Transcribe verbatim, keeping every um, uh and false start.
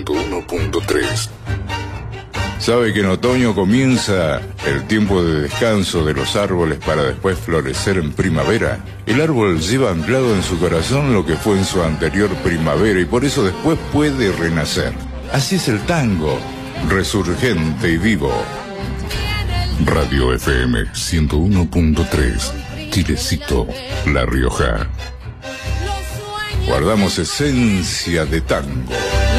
uno punto tres. ¿Sabe que en otoño comienza el tiempo de descanso de los árboles para después florecer en primavera? El árbol lleva anclado en su corazón lo que fue en su anterior primavera y por eso después puede renacer. Así es el tango, resurgente y vivo. Radio F M ciento uno punto tres, Chilecito, La Rioja. Guardamos esencia de tango.